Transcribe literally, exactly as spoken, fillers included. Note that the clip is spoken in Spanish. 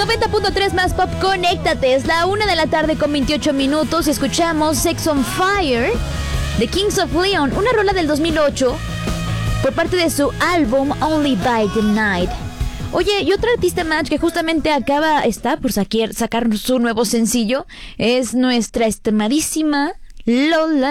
noventa punto tres Más Pop, conéctate. Es la una de la tarde con veintiocho minutos. Escuchamos Sex on Fire de Kings of Leon, una rola del dos mil ocho por parte de su álbum Only by the Night. Oye, y otra artista más que justamente acaba, está por sacar, sacar su nuevo sencillo, es nuestra estimadísima Lola